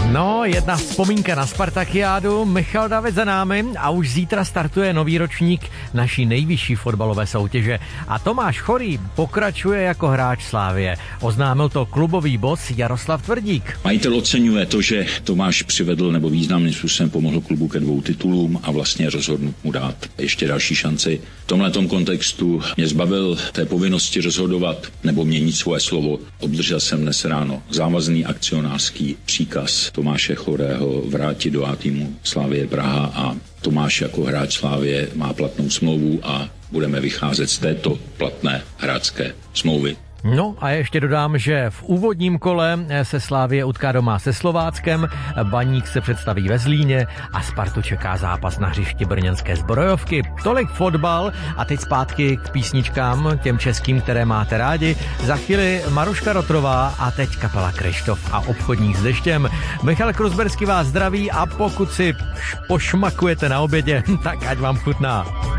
No, jedna vzpomínka na Spartakiádu, Michal David za námi a už zítra startuje nový ročník naší nejvyšší fotbalové soutěže. A Tomáš Chorý pokračuje jako hráč Slavie. Oznámil to klubový boss Jaroslav Tvrdík. Majitel oceňuje to, že Tomáš přivedl nebo významným způsobem pomohl klubu ke 2 titulům a vlastně rozhodnut mu dát ještě další šanci. V tomhletom kontextu mě zbavil té povinnosti rozhodovat nebo měnit svoje slovo. Obdržel jsem dnes ráno závazný akcionářský příkaz Tomáše Chorého vrátit do A týmu Slavie Praha a Tomáš jako hráč Slavie má platnou smlouvu a budeme vycházet z této platné hráčské smlouvy. No a ještě dodám, že v úvodním kole se Slavie utká doma se Slováckem, Baník se představí ve Zlíně a Spartu čeká zápas na hřišti brněnské Zbrojovky. Tolik fotbal a teď zpátky k písničkám, těm českým, které máte rádi. Za chvíli Maruška Rotrová a teď kapela Kryštof a Obchodník s deštěm. Michal Kruzberský vás zdraví a pokud si pošmakujete na obědě, tak ať vám chutná.